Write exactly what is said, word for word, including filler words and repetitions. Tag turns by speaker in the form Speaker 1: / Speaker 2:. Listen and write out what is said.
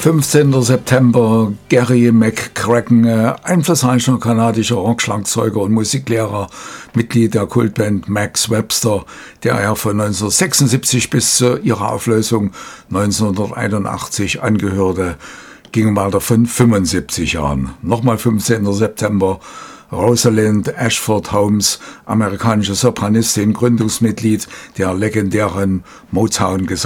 Speaker 1: fünfzehnter September, Gary McCracken, äh, einflussreicher kanadischer Rockschlagzeuger und Musiklehrer, Mitglied der Kultband Max Webster, der er von neunzehnhundertsechsundsiebzig bis zu ihrer Auflösung neunzehnhunderteinundachtzig angehörte, ging im Alter von fünfundsiebzig Jahren. Nochmal fünfzehnter September, Rosalind Ashford Holmes, amerikanische Sopranistin, Gründungsmitglied der legendären Motown-Gesellschaft.